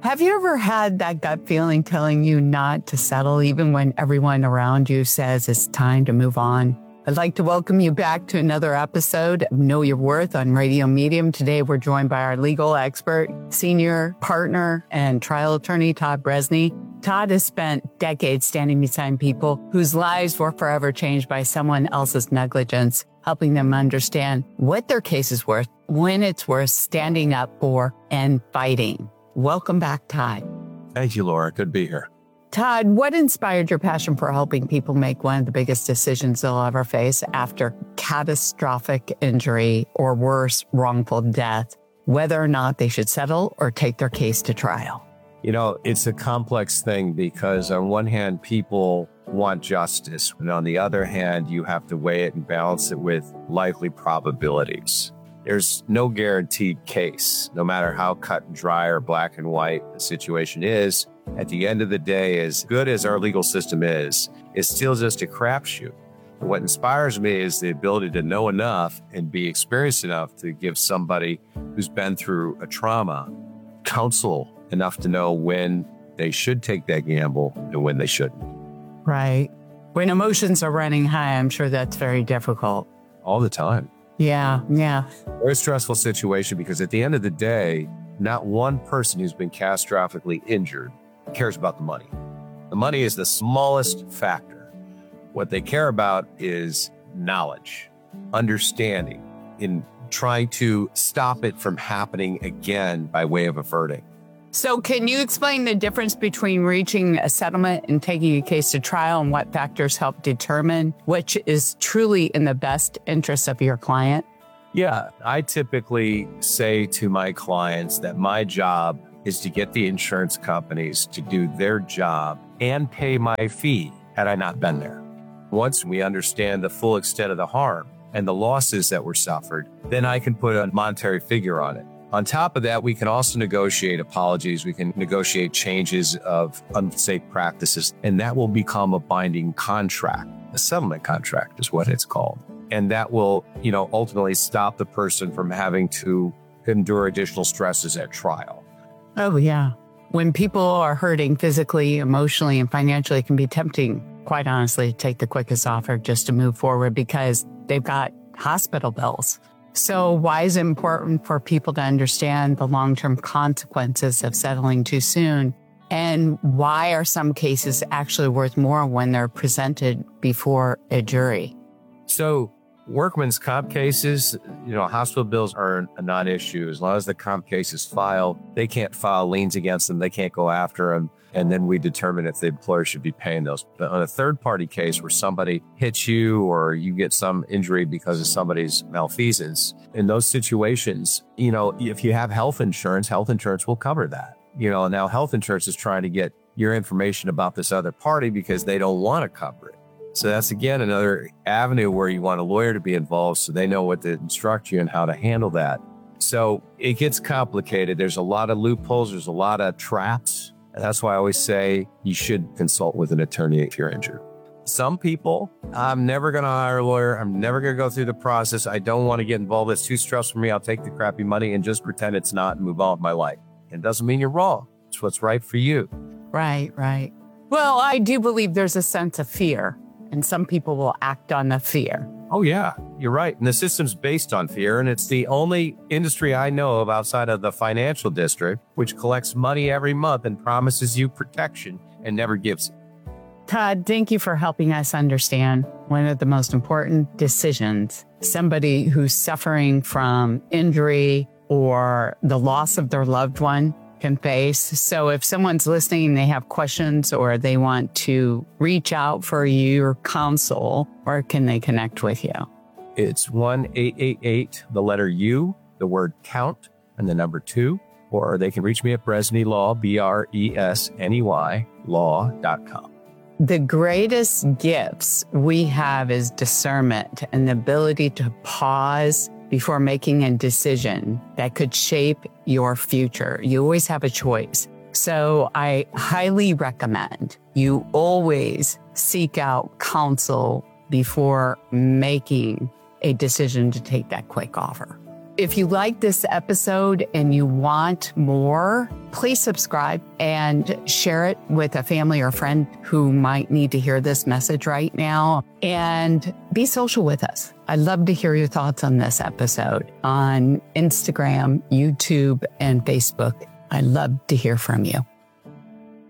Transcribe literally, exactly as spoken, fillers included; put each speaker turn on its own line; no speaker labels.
Have you ever had that gut feeling telling you not to settle, even when everyone around you says it's time to move on? I'd like to welcome you back to another episode of Know Your Worth on Radio Medium. Today, we're joined by our legal expert, senior partner, and trial attorney, Todd Bresney. Todd has spent decades standing beside people whose lives were forever changed by someone else's negligence, helping them understand what their case is worth, when it's worth standing up for and fighting. Welcome back, Todd.
Thank you, Laura. Good to be here.
Todd, what inspired your passion for helping people make one of the biggest decisions they'll ever face after catastrophic injury or worse, wrongful death, whether or not they should settle or take their case to trial?
You know, it's a complex thing because on one hand, people want justice. And on the other hand, you have to weigh it and balance it with likely probabilities. There's no guaranteed case, no matter how cut and dry or black and white the situation is. At the end of the day, as good as our legal system is, it's still just a crapshoot. What inspires me is the ability to know enough and be experienced enough to give somebody who's been through a trauma counsel enough to know when they should take that gamble and when they shouldn't.
Right. When emotions are running high, I'm sure that's very difficult.
All the time.
Yeah, yeah.
Very stressful situation because at the end of the day, not one person who's been catastrophically injured cares about the money. The money is the smallest factor. What they care about is knowledge, understanding, in trying to stop it from happening again by way of a verdict.
So can you explain the difference between reaching a settlement and taking a case to trial and what factors help determine which is truly in the best interest of your client?
Yeah, I typically say to my clients that my job is to get the insurance companies to do their job and pay my fee had I not been there. Once we understand the full extent of the harm and the losses that were suffered, then I can put a monetary figure on it. On top of that, we can also negotiate apologies. We can negotiate changes of unsafe practices, and that will become a binding contract. A settlement contract is what it's called. And that will, you know, ultimately stop the person from having to endure additional stresses at trial.
Oh, yeah. When people are hurting physically, emotionally, and financially, it can be tempting, quite honestly, to take the quickest offer just to move forward because they've got hospital bills. So why is it important for people to understand the long-term consequences of settling too soon? And why are some cases actually worth more when they're presented before a jury?
So workman's comp cases, you know, hospital bills are a non-issue. As long as the comp case is filed, they can't file liens against them. They can't go after them. And then we determine if the employer should be paying those. But on a third-party case where somebody hits you or you get some injury because of somebody's malfeasance, in those situations, you know, if you have health insurance, health insurance will cover that. You know, now health insurance is trying to get your information about this other party because they don't want to cover it. So that's, again, another avenue where you want a lawyer to be involved so they know what to instruct you and how to handle that. So it gets complicated. There's a lot of loopholes. There's a lot of traps. And that's why I always say you should consult with an attorney if you're injured. Some people, I'm never going to hire a lawyer. I'm never going to go through the process. I don't want to get involved. It's too stressful for me. I'll take the crappy money and just pretend it's not and move on with my life. It doesn't mean you're wrong. It's what's right for you.
Right, right. Well, I do believe there's a sense of fear, and some people will act on the fear.
Oh, yeah, you're right. And the system's based on fear. And it's the only industry I know of outside of the financial district, which collects money every month and promises you protection and never gives it.
Todd, thank you for helping us understand one of the most important decisions somebody who's suffering from injury or the loss of their loved one can face. So if someone's listening, they have questions or they want to reach out for your counsel, where can they connect with you?
It's one eight eight eight, the letter U, the word count, and the number two, or they can reach me at Bresney Law, B R E S N E Y, law dot com.
The greatest gifts we have is discernment and the ability to pause before making a decision that could shape your future. You always have a choice. So I highly recommend you always seek out counsel before making a decision to take that quick offer. If you like this episode and you want more, please subscribe and share it with a family or friend who might need to hear this message right now. And be social with us. I'd love to hear your thoughts on this episode on Instagram, YouTube, and Facebook. I'd love to hear from you.